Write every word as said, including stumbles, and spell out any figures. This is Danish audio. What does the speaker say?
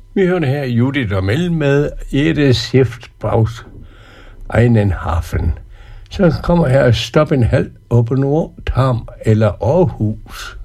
Vi hørte her Judith og Mel med Ede Schiffbaus Einenhafen. Så kommer her Stop en halv Open Tarm eller Aarhus.